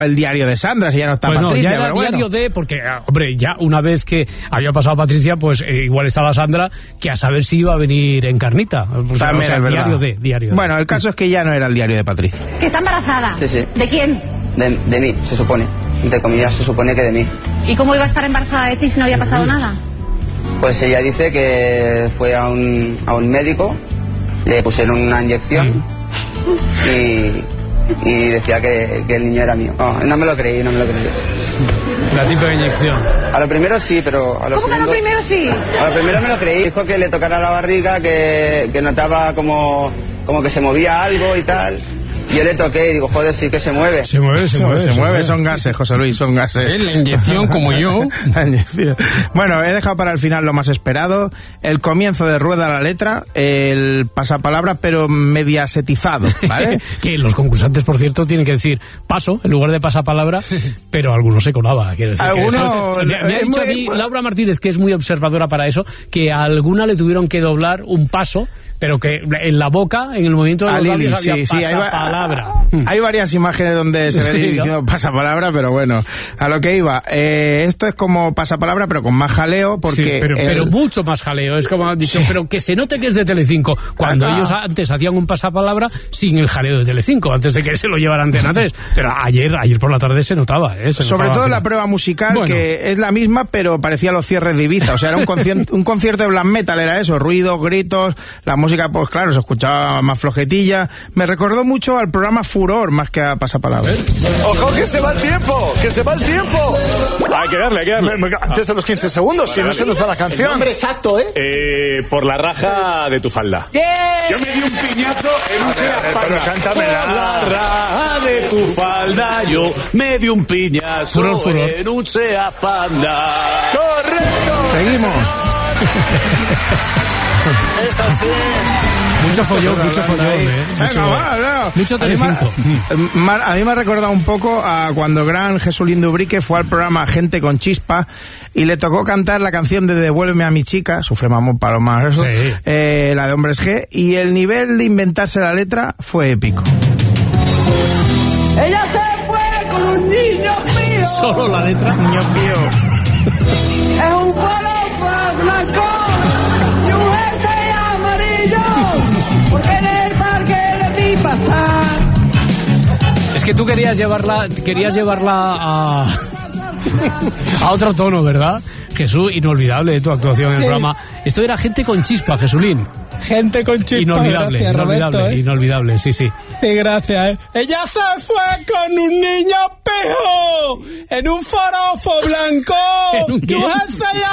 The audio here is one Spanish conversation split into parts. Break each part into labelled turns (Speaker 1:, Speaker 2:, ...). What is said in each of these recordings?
Speaker 1: el diario de Sandra, si ya no está
Speaker 2: pues
Speaker 1: Patricia.
Speaker 2: No, ya era el diario de, porque, hombre, ya una vez que había pasado Patricia, pues igual estaba Sandra, que a saber si iba a venir Encarnita. Pues,
Speaker 1: también es verdad.
Speaker 2: Diario de.
Speaker 1: Bueno, el caso es que ya no era el diario de Patricia.
Speaker 3: ¿Que está embarazada?
Speaker 4: Sí, sí.
Speaker 3: ¿De quién?
Speaker 4: De mí, se supone. Entre comillas, se supone que de mí.
Speaker 3: ¿Y cómo iba a estar embarazada de ti si no había pasado nada?
Speaker 4: Pues ella dice que fue a un médico, le pusieron una inyección y decía que el niño era mío. No me lo creí.
Speaker 2: La típica inyección.
Speaker 4: A lo primero sí, pero a lo
Speaker 3: ¿Cómo
Speaker 4: segundo...
Speaker 3: que a lo primero sí?
Speaker 4: A lo primero me lo creí. Dijo que le tocara la barriga, que notaba como que se movía algo y tal. Yo le toqué y digo, joder, sí que se mueve.
Speaker 2: Se mueve.
Speaker 1: Son gases, José Luis, son gases.
Speaker 2: La inyección, como yo.
Speaker 1: La inyección. Bueno, he dejado para el final lo más esperado, el comienzo de Rueda la Letra, el pasapalabra, pero mediasetizado, ¿vale?
Speaker 2: Que los concursantes, por cierto, tienen que decir paso en lugar de pasapalabra, pero algunos se colaba, quiero decir. Me ha dicho a mí Laura Martínez, que es muy observadora para eso, que a alguna le tuvieron que doblar un paso, pero que en la boca, en el movimiento de los labios, había pasapalabra.
Speaker 1: Hay varias imágenes donde se ve diciendo pasapalabra, pero bueno, a lo que iba. Esto es como pasapalabra, pero con más jaleo, porque...
Speaker 2: Sí, pero mucho más jaleo. Es como han dicho, pero que se note que es de Telecinco. Cuando ellos antes hacían un pasapalabra sin el jaleo de Telecinco, antes de que se lo llevara Antena 3. Pero ayer por la tarde se notaba,
Speaker 1: sobre todo la prueba musical, bueno, que es la misma, pero parecía los cierres de Ibiza. O sea, era un concierto de black metal, era eso, ruidos, gritos, la música, pues claro, se escuchaba más flojetilla. Me recordó mucho al programa Furor, más que a pasapalabra.
Speaker 5: ¡Ojo, que se va el tiempo! Hay que darle. Antes de los 15 segundos, si no se nos va la canción.
Speaker 6: El nombre exacto,
Speaker 5: por la raja de tu falda. Yo me di un piñazo en un Seat Panda.
Speaker 6: Cántamela.
Speaker 5: Por la raja de tu falda, yo me di un piñazo en un Seat Panda. ¡Correcto!
Speaker 1: Seguimos.
Speaker 5: Es así.
Speaker 2: Mucho follón, mucho Telecinco.
Speaker 1: A mí me ha recordado un poco a cuando gran Jesulín Dubrique fue al programa Gente con Chispa y le tocó cantar la canción de Devuélveme a mi chica, Sufre Mamón Paloma, eso,
Speaker 2: sí.
Speaker 1: La de Hombres G, y el nivel de inventarse la letra fue épico.
Speaker 3: Ella se fue con un niño mío.
Speaker 2: Solo la letra.
Speaker 1: Niño mío.
Speaker 3: Es un palofa blanco y un jersey amarillo, porque en el parque le vi pasar.
Speaker 2: Es que tú querías llevarla a otro tono, ¿verdad? Jesús, inolvidable de tu actuación en el programa. Esto era Gente con Chispa, Jesulín.
Speaker 7: Gente con Chispa,
Speaker 2: inolvidable,
Speaker 7: gracias,
Speaker 2: inolvidable,
Speaker 7: Roberto,
Speaker 2: inolvidable, sí.
Speaker 7: Sí, gracias, Ella se fue con un niño pijo en un forofo blanco y un jersey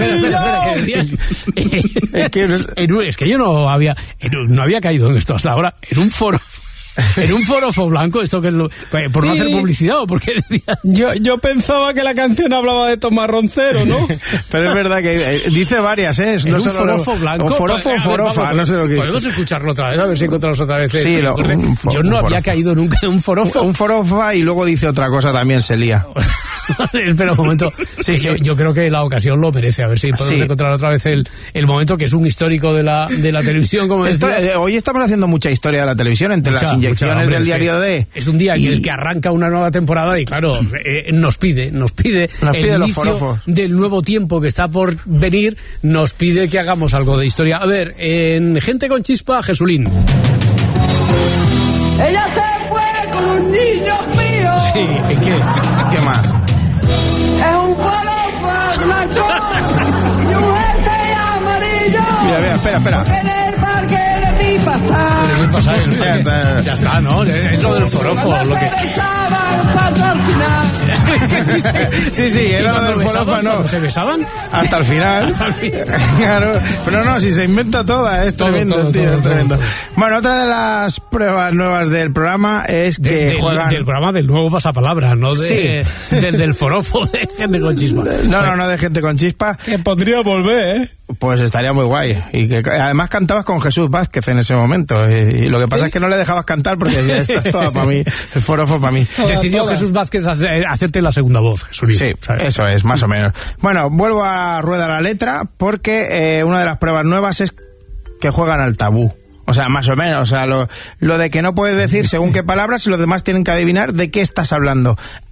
Speaker 7: amarillo.
Speaker 2: Es que yo no había caído en esto hasta ahora. En un forofo blanco, esto que es por no hacer publicidad o porque
Speaker 7: yo pensaba que la canción hablaba de Tomás Roncero, ¿no?
Speaker 1: Pero es verdad que dice varias, no
Speaker 2: un
Speaker 1: solo
Speaker 2: forofo blanco,
Speaker 1: o forofo o forofa, no sé lo que dice.
Speaker 2: Podemos escucharlo otra vez, a ver si encontramos otra vez.
Speaker 1: Sí,
Speaker 2: yo no había caído nunca en un forofo.
Speaker 1: Un forofa y luego dice otra cosa, también se lía.
Speaker 2: Espera un momento.
Speaker 1: Sí.
Speaker 2: Yo creo que la ocasión lo merece, a ver si podemos encontrar otra vez el momento, que es un histórico de la televisión, como decías.
Speaker 1: Hoy estamos haciendo mucha historia de la televisión, entre las inyecciones del diario D.
Speaker 2: Es un día en el que arranca una nueva temporada y claro, nos pide el inicio del nuevo tiempo que está por venir, nos pide que hagamos algo de historia. A ver, en Gente con Chispa, Jesulín.
Speaker 3: Ella se fue con un niño mío.
Speaker 2: Sí, ¿en
Speaker 1: qué más?
Speaker 3: Es un palofa blanco y un jersey amarillo.
Speaker 1: Mira, espera.
Speaker 3: En el parque le vi pasar.
Speaker 2: Ya está, ¿no? Es lo del forofo. Lo que...
Speaker 1: Sí, era lo del forofo, ¿no?
Speaker 2: ¿Se besaban?
Speaker 1: Hasta el final. Claro. Pero no, si se inventa toda, es tremendo, tío, es tremendo. Bueno, otra de las pruebas nuevas del programa es que juegan...
Speaker 2: Del programa del nuevo pasapalabra, no del forofo de Gente con Chispa.
Speaker 1: No, de Gente con Chispa.
Speaker 7: Que podría volver,
Speaker 1: Pues estaría muy guay. Y que además cantabas con Jesús Vázquez en ese momento. Y lo que pasa es que no le dejabas cantar porque decía, esta es toda para mí, el forofo para mí.
Speaker 2: Decidió Jesús Vázquez hacerte la segunda voz, Jesús.
Speaker 1: Sí, ¿sabes? Eso es, más o menos. Bueno, vuelvo a Rueda la Letra porque una de las pruebas nuevas es que juegan al tabú. O sea, más o menos. O sea, lo de que no puedes decir según qué palabras y los demás tienen que adivinar de qué estás hablando.